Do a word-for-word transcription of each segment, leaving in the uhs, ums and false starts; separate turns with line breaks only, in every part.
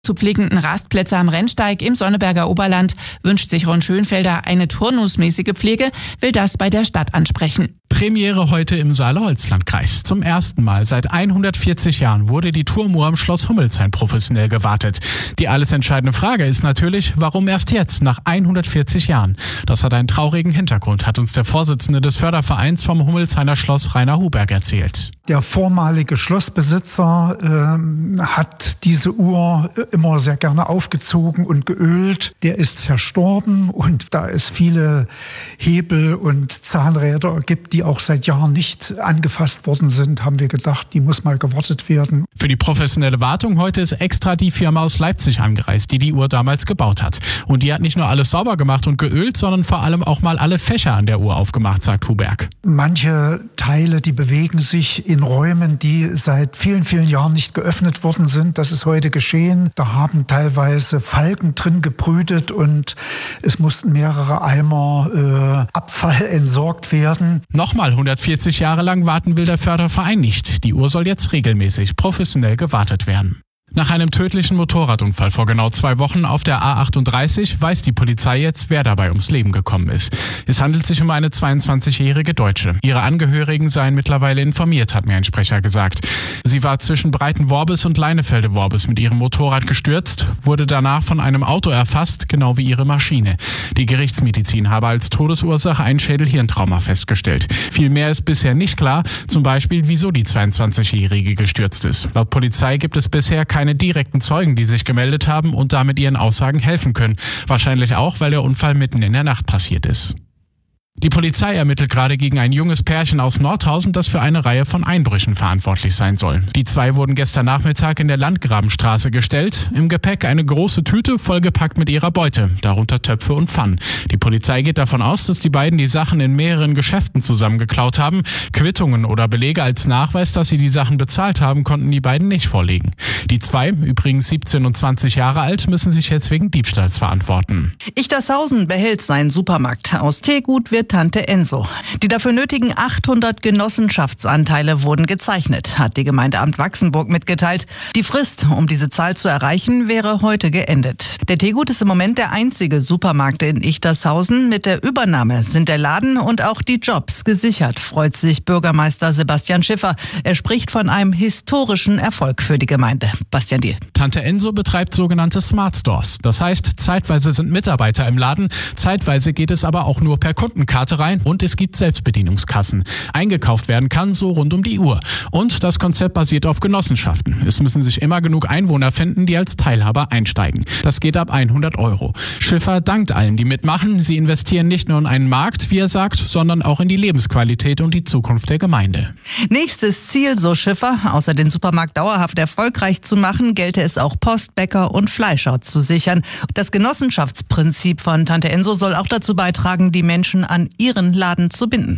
Zu pflegenden Rastplätze am Rennsteig im Sonneberger Oberland wünscht sich Ron Schönfelder eine turnusmäßige Pflege, will das bei der Stadt ansprechen.
Premiere heute im Saale-Holzlandkreis. Zum ersten Mal seit hundertvierzig Jahren wurde die Turmuhr am Schloss Hummelsheim professionell gewartet. Die alles entscheidende Frage ist natürlich, warum erst jetzt, nach hundertvierzig Jahren? Das hat einen traurigen Hintergrund, hat uns der Vorsitzende des Fördervereins vom Hummelsheimer Schloss, Rainer Huberg, erzählt.
Der vormalige Schlossbesitzer äh, hat diese Uhr immer sehr gerne aufgezogen und geölt. Der ist verstorben und da es viele Hebel und Zahnräder gibt, die auch seit Jahren nicht angefasst worden sind, haben wir gedacht, die muss mal gewartet werden.
Für die professionelle Wartung heute ist extra die Firma aus Leipzig angereist, die die Uhr damals gebaut hat. Und die hat nicht nur alles sauber gemacht und geölt, sondern vor allem auch mal alle Fächer an der Uhr aufgemacht, sagt Huberg.
Manche Teile, die bewegen sich in Räumen, die seit vielen, vielen Jahren nicht geöffnet worden sind. Das ist heute geschehen. Da haben teilweise Falken drin gebrütet und es mussten mehrere Eimer äh, Abfall entsorgt werden.
Nochmal hundertvierzig Jahre lang warten will der Förderverein nicht. Die Uhr soll jetzt regelmäßig professionell gewartet werden. Nach einem tödlichen Motorradunfall vor genau zwei Wochen auf der A achtunddreißig weiß die Polizei jetzt, wer dabei ums Leben gekommen ist. Es handelt sich um eine zweiundzwanzigjährige Deutsche. Ihre Angehörigen seien mittlerweile informiert, hat mir ein Sprecher gesagt. Sie war zwischen Breitenworbis und Leinefelde-Worbis mit ihrem Motorrad gestürzt, wurde danach von einem Auto erfasst, genau wie ihre Maschine. Die Gerichtsmedizin habe als Todesursache ein Schädel-Hirntrauma festgestellt. Viel mehr ist bisher nicht klar, zum Beispiel wieso die zweiundzwanzigjährige gestürzt ist. Laut Polizei gibt es bisher keine keine direkten Zeugen, die sich gemeldet haben und damit ihren Aussagen helfen können. Wahrscheinlich auch, weil der Unfall mitten in der Nacht passiert ist. Die Polizei ermittelt gerade gegen ein junges Pärchen aus Nordhausen, das für eine Reihe von Einbrüchen verantwortlich sein soll. Die zwei wurden gestern Nachmittag in der Landgrabenstraße gestellt. Im Gepäck eine große Tüte vollgepackt mit ihrer Beute, darunter Töpfe und Pfannen. Die Polizei geht davon aus, dass die beiden die Sachen in mehreren Geschäften zusammengeklaut haben. Quittungen oder Belege als Nachweis, dass sie die Sachen bezahlt haben, konnten die beiden nicht vorlegen. Die zwei, übrigens siebzehn und zwanzig Jahre alt, müssen sich jetzt wegen Diebstahls verantworten.
Ichtershausen behält seinen Supermarkt. Aus Teegut wird Tante Enso. Die dafür nötigen achthundert Genossenschaftsanteile wurden gezeichnet, hat die Gemeindeamt Wachsenburg mitgeteilt. Die Frist, um diese Zahl zu erreichen, wäre heute geendet. Der Teegut ist im Moment der einzige Supermarkt in Ichtershausen. Mit der Übernahme sind der Laden und auch die Jobs gesichert, freut sich Bürgermeister Sebastian Schiffer. Er spricht von einem historischen Erfolg für die Gemeinde. Bastian Diel.
Tante Enso betreibt sogenannte Smart Stores. Das heißt, zeitweise sind Mitarbeiter im Laden, zeitweise geht es aber auch nur per Kundenkarte rein und es gibt Selbstbedienungskassen. Eingekauft werden kann so rund um die Uhr. Und das Konzept basiert auf Genossenschaften. Es müssen sich immer genug Einwohner finden, die als Teilhaber einsteigen. Das geht ab hundert Euro. Schiffer dankt allen, die mitmachen. Sie investieren nicht nur in einen Markt, wie er sagt, sondern auch in die Lebensqualität und die Zukunft der Gemeinde.
Nächstes Ziel, so Schiffer, außer den Supermarkt dauerhaft erfolgreich zu machen, gelte es auch Post, Bäcker und Fleischer zu sichern. Das Genossenschaftsprinzip von Tante Enso soll auch dazu beitragen, die Menschen an ihren Laden zu binden.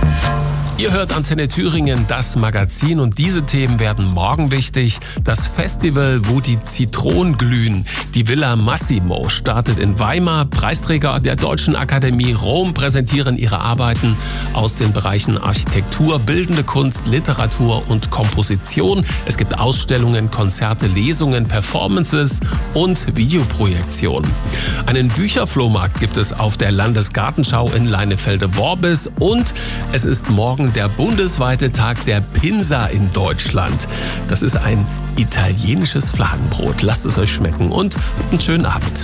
Ihr hört Antenne Thüringen, das Magazin, und diese Themen werden morgen wichtig. Das Festival, wo die Zitronen glühen. Die Villa Massimo startet in Weimar. Preisträger der Deutschen Akademie Rom präsentieren ihre Arbeiten aus den Bereichen Architektur, bildende Kunst, Literatur und Komposition. Es gibt Ausstellungen, Konzerte, Lesungen, Performances und Videoprojektionen. Einen Bücherflohmarkt gibt es auf der Landesgartenschau in Leinefelde-Worbis und es ist morgen der bundesweite Tag der Pinsa in Deutschland. Das ist ein italienisches Fladenbrot. Lasst es euch schmecken und einen schönen Abend.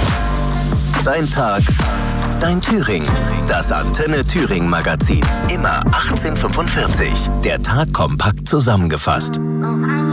Dein Tag, dein Thüringen. Das Antenne Thüringen Magazin. Immer achtzehn Uhr fünfundvierzig. Der Tag kompakt zusammengefasst.